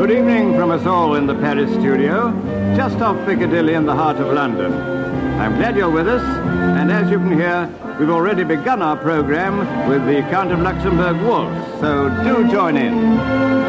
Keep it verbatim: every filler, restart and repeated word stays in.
Good evening from us all in the Paris studio, just off Piccadilly in the heart of London. I'm glad you're with us, and as you can hear, we've already begun our program with the Count of Luxembourg Waltz, so do join in.